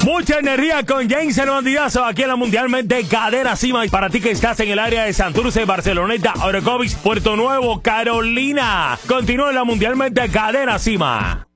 Mucha energía con James el Bandidazo aquí en la Mundialmente Cadena Cima. Y para ti que estás en el área de Santurce, Barceloneta, Orocovis, Puerto Nuevo, Carolina. Continúa en la Mundialmente Cadena Cima.